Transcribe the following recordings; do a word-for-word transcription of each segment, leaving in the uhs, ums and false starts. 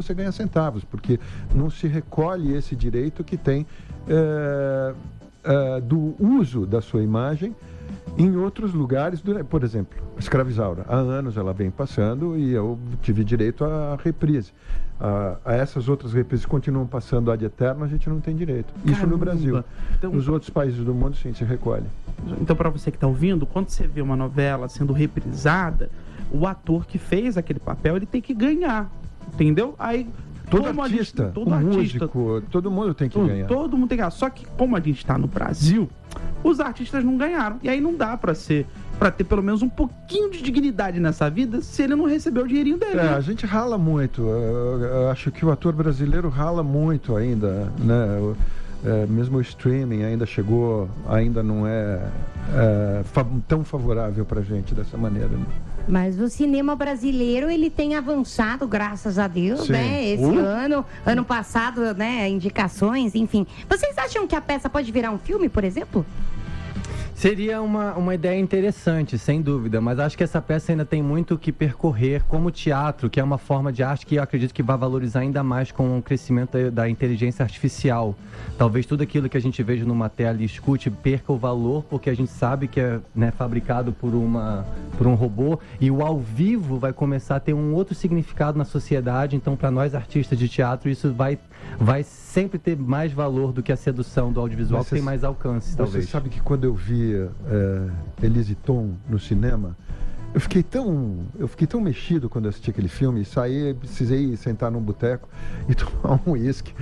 você ganha centavos, porque não se recolhe esse direito que tem é, é, do uso da sua imagem em outros lugares, por exemplo, Escravizaura. Há anos ela vem passando e eu tive direito à reprise. A, a essas outras reprises continuam passando ad eterno, a gente não tem direito. Isso Caramba. No Brasil. Então, nos outros países do mundo, sim, se recolhe. Então, para você que está ouvindo, quando você vê uma novela sendo reprisada, o ator que fez aquele papel, ele tem que ganhar, entendeu? Aí... Todo artista, gente, todo artista, músico, todo mundo tem que todo, ganhar. Todo mundo tem que ganhar. Só que, como a gente está no Brasil, os artistas não ganharam. E aí não dá para ser, para ter pelo menos um pouquinho de dignidade nessa vida, se ele não recebeu o dinheirinho dele. É, né? A gente rala muito. Eu, eu acho que o ator brasileiro rala muito ainda, né? É, mesmo o streaming ainda chegou, ainda não é, é fa- tão favorável pra gente dessa maneira. Né? Mas o cinema brasileiro, ele tem avançado, graças a Deus, Sim. né? Esse uh. ano, ano passado, né? Indicações, enfim. Vocês acham que a peça pode virar um filme, por exemplo? Seria uma, uma ideia interessante, sem dúvida, mas acho que essa peça ainda tem muito que percorrer como teatro, que é uma forma de arte que eu acredito que vai valorizar ainda mais com o crescimento da, da inteligência artificial. Talvez tudo aquilo que a gente veja numa tela e escute perca o valor, porque a gente sabe que é, né, fabricado por, uma, por um robô, e o ao vivo vai começar a ter um outro significado na sociedade. Então, para nós artistas de teatro, isso vai, vai sempre ter mais valor do que a sedução do audiovisual, que tem mais alcance, talvez. Você sabe que quando eu vi É, Elise Tom no cinema, eu fiquei tão eu fiquei tão mexido quando eu assisti aquele filme, saí, precisei sentar num boteco e tomar um uísque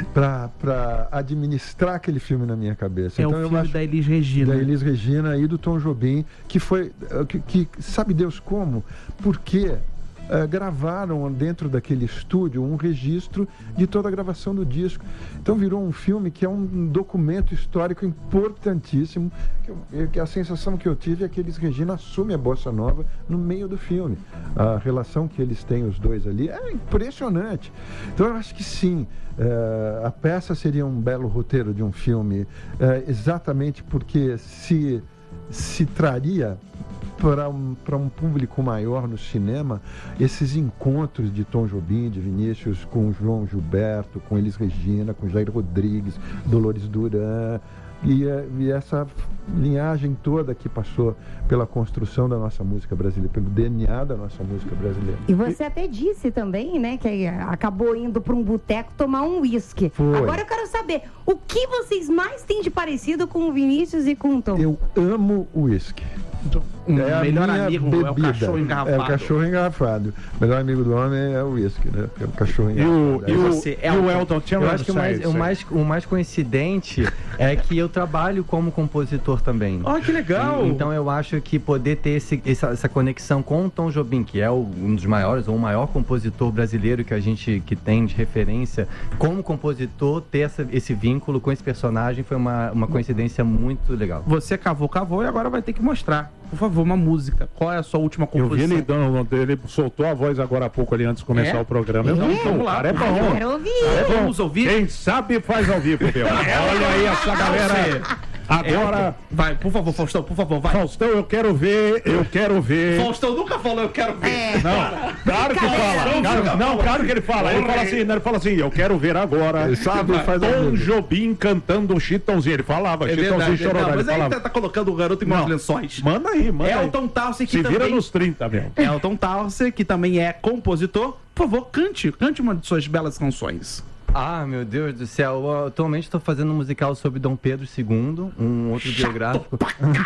para administrar aquele filme na minha cabeça. É então, o eu filme acho, da Elis Regina. Da Elis Regina e do Tom Jobim, que foi, que, que sabe Deus como, por quê? Uh, gravaram dentro daquele estúdio um registro de toda a gravação do disco. Então virou um filme que é um documento histórico importantíssimo, que, eu, que a sensação que eu tive é que Elis Regina assume a bossa nova no meio do filme. A relação que eles têm, os dois ali, é impressionante. Então eu acho que sim, uh, a peça seria um belo roteiro de um filme, uh, exatamente porque se, se traria para um, para um público maior no cinema, esses encontros de Tom Jobim, de Vinícius, com João Gilberto, com Elis Regina, com Jair Rodrigues, Dolores Duran, e, e essa linhagem toda que passou pela construção da nossa música brasileira, pelo D N A da nossa música brasileira. E você até disse também, né, que acabou indo para um boteco tomar um uísque. Agora eu quero saber, o que vocês mais têm de parecido com o Vinícius e com o Tom? Eu amo o uísque. Um é melhor a minha amigo bebida. É o cachorro engarrafado. É o cachorro engarrafado. O melhor amigo do homem é o uísque, né? É o cachorro engarrafado. E o, e você, e o Elton John? Eu acho que o mais, o, mais, o mais coincidente é que eu trabalho como compositor também. Oh, que legal! E, então eu acho que poder ter esse, essa, essa conexão com o Tom Jobim, que é o, um dos maiores, ou o maior compositor brasileiro que a gente que tem de referência, como compositor, ter essa, esse vínculo com esse personagem foi uma, uma coincidência muito legal. Você cavou, cavou e agora vai ter que mostrar. Por favor, uma música. Qual é a sua última composição? Eu vi ele dando, ele soltou a voz agora há pouco ali antes de começar é? o programa. Então, então, vamos lá. Cara, é bom. Eu quero ouvir. É bom. Vamos ouvir? Quem sabe faz ao vivo, meu. Olha aí essa galera. Agora... É, vai, por favor, Faustão, por favor, vai. Faustão, eu quero ver, eu quero ver... Faustão nunca falou, eu quero ver. É. Não, claro que fala. Claro, não, claro que ele fala. Ele fala assim, ele fala assim, eu quero ver agora. Ele sabe, faz Tom Jobim cantando Chitãozinho. Ele falava, é Chitãozinho Chororó. Mas ele aí falava. tá, tá colocando o garoto em maus lençóis. Manda aí, manda Elton aí. Townsend, que Se também... vira nos trinta, meu. Elton Townsend, que também é compositor. Por favor, cante, cante uma de suas belas canções. Ah, meu Deus do céu. Eu, atualmente estou fazendo um musical sobre Dom Pedro segundo, um outro Chato biográfico.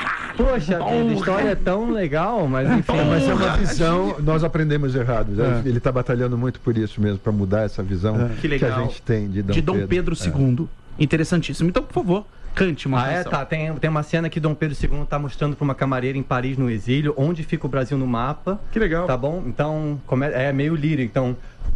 Poxa, a história é tão legal, mas enfim. Mas é uma visão, nós aprendemos errado. É. Ele está batalhando muito por isso mesmo, para mudar essa visão é. que, que a gente tem de Dom, de Dom Pedro, Pedro segundo. É. Interessantíssimo. Então, por favor, cante uma ah, canção. É, tá. Tem, tem uma cena que Dom Pedro segundo está mostrando para uma camareira em Paris, no exílio, onde fica o Brasil no mapa. Que legal. Tá bom? Então, come... é meio lírico. Então...